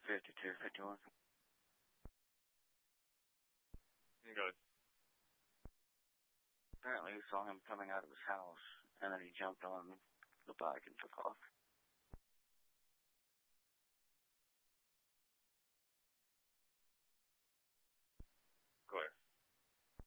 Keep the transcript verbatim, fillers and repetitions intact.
fifty-two fifty-one. Okay. Apparently he saw him coming out of his house, and then he jumped on the bike and took off.